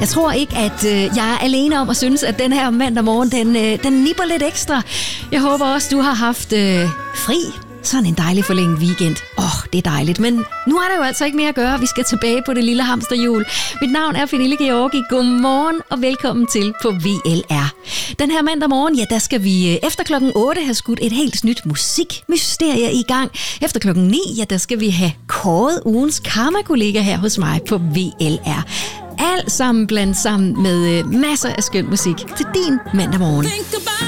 Jeg tror ikke, at jeg er alene om at synes, at den her mandag morgen, den nipper lidt ekstra. Jeg håber også, du har haft fri. Sådan en dejlig forlænget weekend. Det er dejligt. Men nu er der jo altså ikke mere at gøre. Vi skal tilbage på det lille hamsterhjul. Mit navn er Pernille Georgi. Godmorgen og velkommen til på VLR. Den her mandag morgen, der skal vi efter klokken 8 have skudt et helt nyt musikmysterie i gang. Efter klokken 9, der skal vi have kåret ugens karma-kollega her hos mig på VLR. Alt sammen blandt sammen med masser af skøn musik til din mandag morgen.